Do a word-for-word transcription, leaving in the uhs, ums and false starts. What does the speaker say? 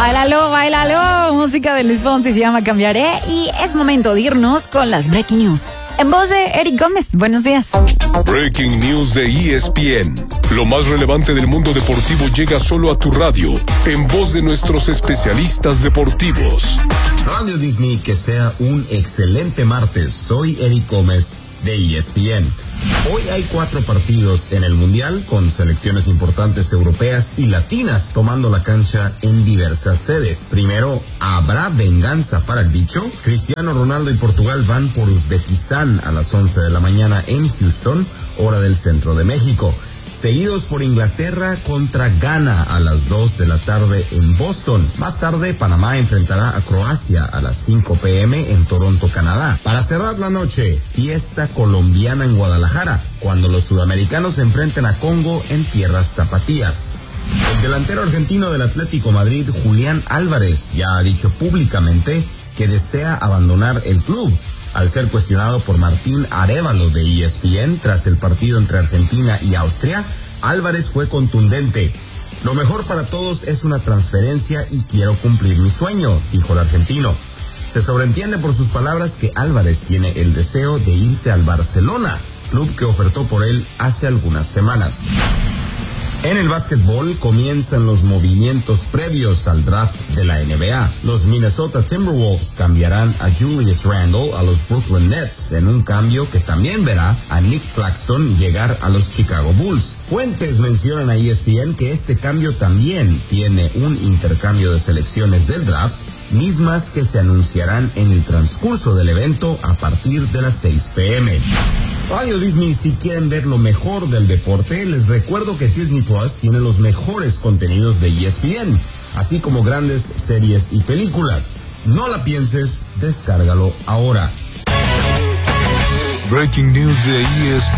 Báilalo, báilalo. Música de Luis Fonsi se llama Cambiaré. Y es momento de irnos con las Breaking News. En voz de Eric Gómez. Buenos días. Breaking News de E S P N. Lo más relevante del mundo deportivo llega solo a tu radio, en voz de nuestros especialistas deportivos. Radio Disney, que sea un excelente martes. Soy Eric Gómez de E S P N. Hoy hay cuatro partidos en el Mundial con selecciones importantes europeas y latinas tomando la cancha en diversas sedes. Primero, ¿habrá venganza para el bicho? Cristiano Ronaldo y Portugal van por Uzbekistán a las once de la mañana en Houston, hora del centro de México. Seguidos por Inglaterra contra Ghana a las dos de la tarde en Boston. Más tarde, Panamá enfrentará a Croacia a las cinco pe eme en Toronto, Canadá. Para cerrar la noche, fiesta colombiana en Guadalajara, cuando los sudamericanos se enfrenten a Congo en tierras tapatías. El delantero argentino del Atlético Madrid, Julián Álvarez, ya ha dicho públicamente que desea abandonar el club, al ser cuestionado por Martín Arévalo de E S P N tras el partido entre Argentina y Austria. Álvarez fue contundente. Lo mejor para todos es una transferencia y quiero cumplir mi sueño, dijo el argentino. Se sobreentiende por sus palabras que Álvarez tiene el deseo de irse al Barcelona, club que ofertó por él hace algunas semanas. En el básquetbol comienzan los movimientos previos al draft de la N B A. Los Minnesota Timberwolves cambiarán a Julius Randle a los Brooklyn Nets en un cambio que también verá a Nick Claxton llegar a los Chicago Bulls. Fuentes mencionan a E S P N que este cambio también tiene un intercambio de selecciones del draft, mismas que se anunciarán en el transcurso del evento a partir de las seis pe eme. Radio Disney, si quieren ver lo mejor del deporte, les recuerdo que Disney Plus tiene los mejores contenidos de E S P N, así como grandes series y películas. No la pienses, descárgalo ahora. Breaking News de E S P N.